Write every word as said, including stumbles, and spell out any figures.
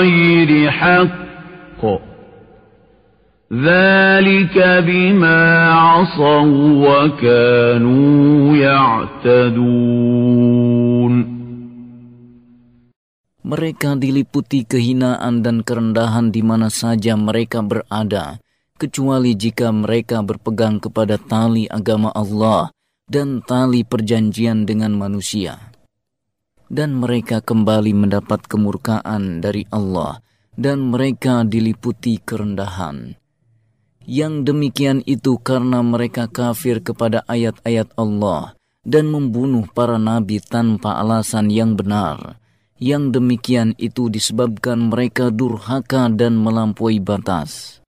غير حق ذلك بما عصوا وكانوا يعتدون. Mereka diliputi kehinaan dan kerendahan di mana saja mereka berada, kecuali jika mereka berpegang kepada tali agama Allah dan tali perjanjian dengan manusia. Dan mereka kembali mendapat kemurkaan dari Allah, dan mereka diliputi kerendahan. Yang demikian itu karena mereka kafir kepada ayat-ayat Allah dan membunuh para nabi tanpa alasan yang benar. Yang demikian itu disebabkan mereka durhaka dan melampaui batas.